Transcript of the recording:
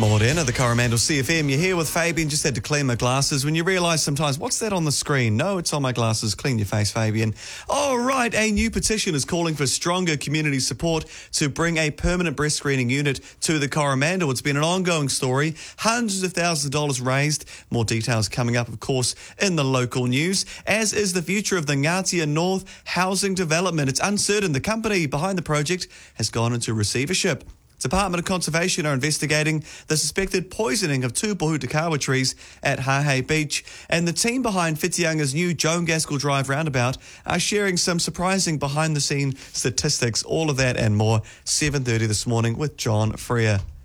Morena, the Coromandel CFM. You're here with Fabian. Just had to clean my glasses. When you realise sometimes, what's that on the screen? No, it's on my glasses. Clean your face, Fabian. All right, a new petition is calling for stronger community support to bring a permanent breast screening unit to the Coromandel. It's been an ongoing story. Hundreds of thousands of dollars raised. More details coming up, of course, in the local news, as is the future of the Ngatea North housing development. It's uncertain. The company behind the project has gone into receivership. Department of Conservation are investigating the suspected poisoning of two pohutukawa trees at Hahei Beach, and the team behind Whitianga's new Joan Gaskell Drive roundabout are sharing some surprising behind-the-scene statistics. All of that and more, 7:30 this morning with John Freer.